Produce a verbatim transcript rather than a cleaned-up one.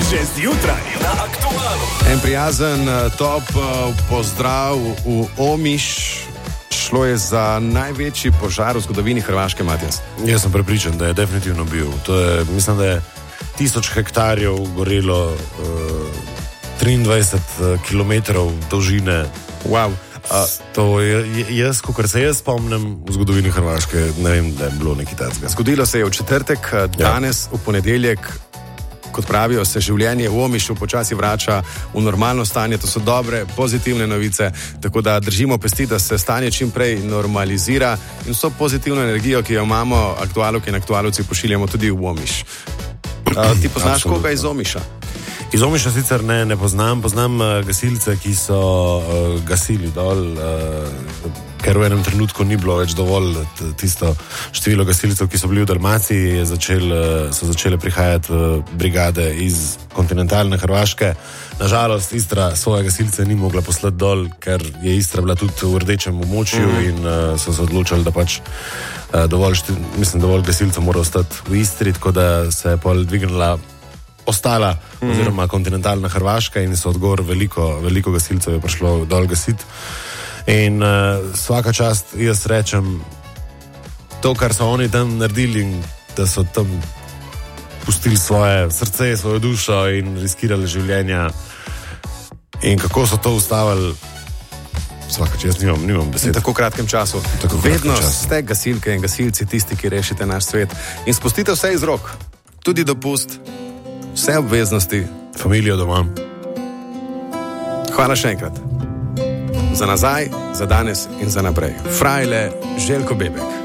Že zjutraj na Aktualu. En prijazen top pozdrav v Omiš. Šlo je za največji požar v zgodovini Hrvaške, Matjas. Jaz sem prepričan, da je definitivno bil. To je, mislim, da je tisoč hektarjev gorelo, uh, triindvajset kilometrov dolžine. Wow. Uh, to je, jaz, kot se jaz spomnim v zgodovini Hrvaške, ne vem, da je bilo nekaj takega. Zgodilo se je v četrtek, danes, ja. V ponedeljek, kot pravijo, se življenje v Omišu počasi vrača v normalno stanje. To so dobre, pozitivne novice, tako da držimo pesti, da se stanje čim prej normalizira in vso pozitivno energijo, ki jo imamo, aktualke in aktualci, pošiljamo tudi v Omiš. Uh, ti poznaš koga iz Omiša? Iz Omiša sicer ne, ne poznam, poznam uh, gasilce, ki so uh, gasili dol, uh, ker v enem trenutku ni bilo več dovolj tisto število gasilcev, ki so bili v Dalmaciji, začel, uh, so začele prihajati uh, brigade iz kontinentalne Hrvaške. Nažalost, Istra svoje gasilce ni mogla poslati dol, ker je Istra bila tudi v rdečem območju mm. in uh, so se odločili, da pač uh, dovolj, šti, mislim, dovolj gasilcev mora ostati v Istri, tako da se je pol dvignila ostala, mm. oziroma kontinentalna Hrvaška in so odgor veliko, veliko gasilcev je prišlo dol gasiti. In uh, vsaka čast, jaz rečem, to, kar so oni tam naredili in da so tam pustili svoje srce, svojo dušo in riskirali življenja in kako so to ustavili, vsaka čast, nimam, nimam besed. V tako kratkem času. Tako Vedno kratkem času. Ste gasilke in gasilci tisti, ki rešite naš svet in spustite vse iz rok. Tudi dopust, vse obveznosti, familijo doma. Hvala še enkrat. Za nazaj, za danes in za naprej. Frajle Željko Bebek.